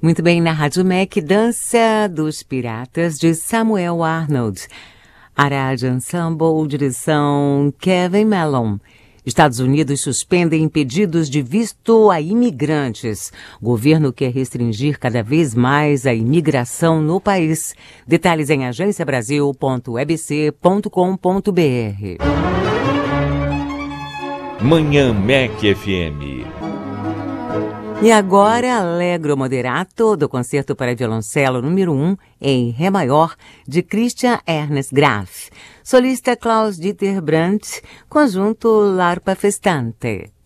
Muito bem, na Rádio MEC, Dança dos Piratas, de Samuel Arnold. Arad Ensemble, direção Kevin Mellon. Estados Unidos suspendem pedidos de visto a imigrantes. Governo quer restringir cada vez mais a imigração no país. Detalhes em agenciabrasil.ebc.com.br. Manhã MEC FM. E agora, Allegro Moderato, do Concerto para Violoncelo número 1, em Ré maior, de Christian Ernst Graf. Solista Klaus-Dieter Brandt, conjunto L'Arpa Festante.